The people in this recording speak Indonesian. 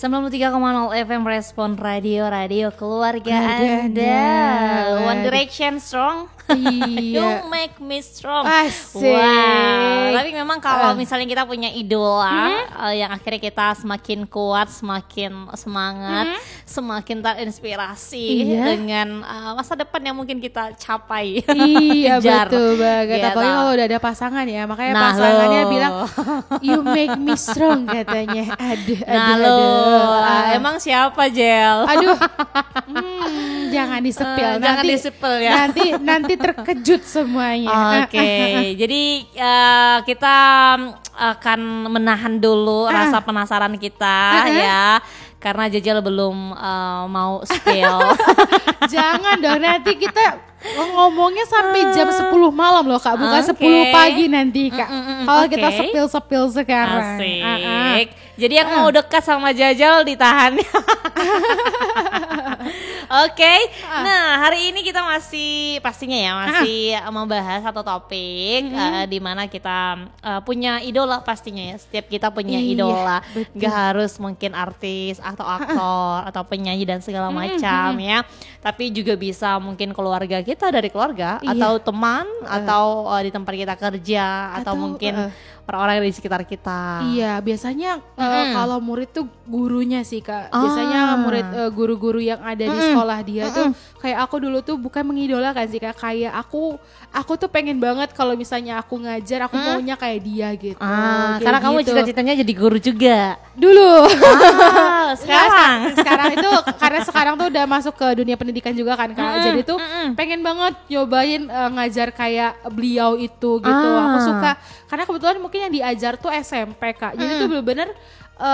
93,0 FM Respon Radio, radio keluarga Anda. One Direction strong. Iya. You make me strong. Asik. Wow. Tapi memang kalau misalnya kita punya idola yang akhirnya kita semakin kuat, semakin semangat, semakin terinspirasi dengan masa depan yang mungkin kita capai. Iya kejar. betul banget. Gitu. Apalagi kalau udah ada pasangan ya, makanya pasangannya bilang you make me strong katanya. Aduh. Emang siapa Jel? Aduh. Jangan disepil. Jangan disepil ya. Nanti terkejut semuanya. Oke. Jadi kita akan menahan dulu rasa penasaran kita ya. Karena Jejel belum mau spill. Jangan dong, nanti kita ngomongnya sampai jam 10 malam loh Kak, bukan 10 pagi nanti Kak. Kalau kita sepil sekarang. Asik. Jadi yang mau dekat sama Jajal ditahan. Oke. Nah, hari ini kita masih membahas satu topik di mana kita punya idola pastinya ya. Setiap kita punya idola. Gak harus mungkin artis atau aktor atau penyanyi dan segala macam ya. Tapi juga bisa mungkin keluarga kita, dari keluarga atau teman atau di tempat kita kerja atau mungkin orang-orang di sekitar kita. Iya, biasanya kalau murid tuh gurunya sih Kak. Biasanya murid guru-guru yang ada di sekolah dia tuh kayak aku dulu tuh bukan mengidolakan sih Kak. Kayak aku tuh pengen banget kalau misalnya aku ngajar, aku maunya kayak dia gitu. Karena kamu cita-citanya jadi guru juga. Dulu. Sekarang itu karena sekarang tuh udah masuk ke dunia pendidikan juga kan Kak. Jadi tuh pengen banget nyobain ngajar kayak beliau itu gitu. Aku suka karena kebetulan mungkin yang diajar tuh SMP Kak. Jadi tuh bener-bener